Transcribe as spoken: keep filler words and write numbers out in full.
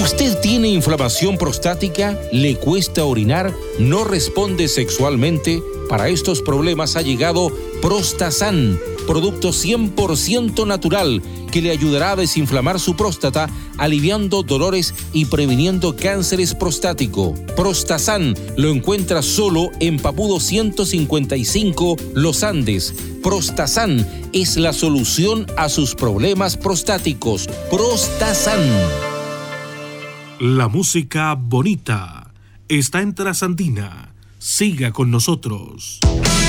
¿Usted tiene inflamación prostática? ¿Le cuesta orinar? ¿No responde sexualmente? Para estos problemas ha llegado Prostasan, producto cien por ciento natural que le ayudará a desinflamar su próstata, aliviando dolores y previniendo cánceres prostático. Prostasan lo encuentra solo en Papudo ciento cincuenta y cinco, Los Andes. Prostasan es la solución a sus problemas prostáticos. Prostasan. La música bonita está en Trasandina. Siga con nosotros.